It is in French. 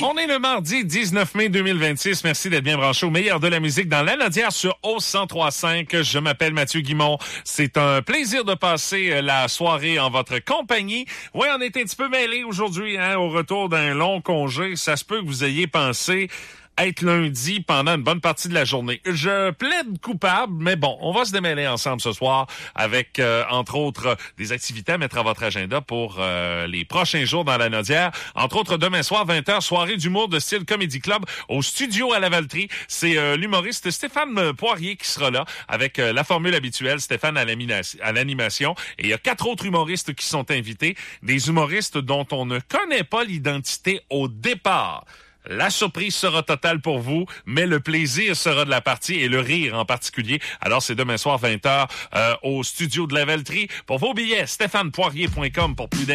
On est le mardi 19 mai 2026. Merci d'être bien branché au meilleur de la musique dans la Nodière sur O103.5. Je m'appelle Mathieu Guimont. C'est un plaisir de passer la soirée en votre compagnie. Oui, on est un petit peu mêlés aujourd'hui, au retour d'un long congé. Ça se peut que vous ayez pensé être lundi pendant une bonne partie de la journée. Je plaide coupable, mais bon, on va se démêler ensemble ce soir avec, entre autres, des activités à mettre à votre agenda pour les prochains jours dans la Nodière. Entre autres, demain soir, 20h, soirée d'humour de style Comedy Club au studio à la Valtrie. C'est l'humoriste Stéphane Poirier qui sera là avec la formule habituelle, Stéphane à l'animation. Et il y a 4 autres humoristes qui sont invités, des humoristes dont on ne connaît pas l'identité au départ. La surprise sera totale pour vous, mais le plaisir sera de la partie et le rire en particulier. Alors, c'est demain soir, 20h, au studio de la Valtrie. Pour vos billets, stéphanepoirier.com pour plus